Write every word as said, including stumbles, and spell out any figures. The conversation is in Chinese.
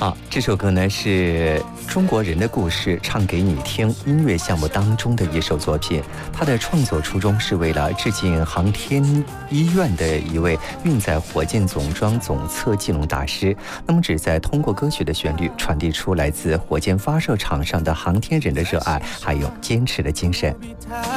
好，这首歌呢是中国人的故事唱给你听音乐项目当中的一首作品。它的创作初衷是为了致敬航天医院的一位运载火箭总装总测技能大师，那么旨在通过歌曲的旋律传递出来自火箭发射场上的航天人的热爱还有坚持的精神。